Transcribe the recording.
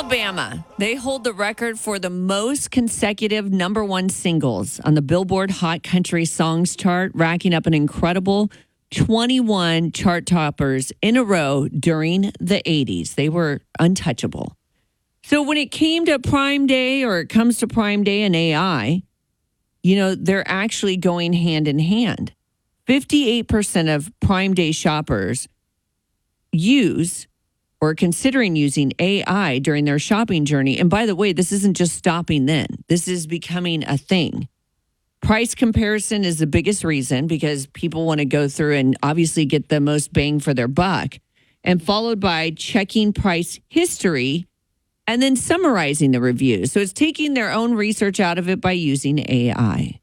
Alabama, they hold the record for the most consecutive number one singles on the Billboard Hot Country Songs chart, racking up an incredible 21 chart toppers in a row during the 80s. They were untouchable. So when it came to Prime Day, or it comes to Prime Day and AI, they're actually going hand in hand. 58% of Prime Day shoppers use or considering using AI during their shopping journey. And by the way, this isn't just stopping then. This is becoming a thing. Price comparison is the biggest reason, because people want to go through and obviously get the most bang for their buck, and followed by checking price history and then summarizing the reviews. So it's taking their own research out of it by using AI.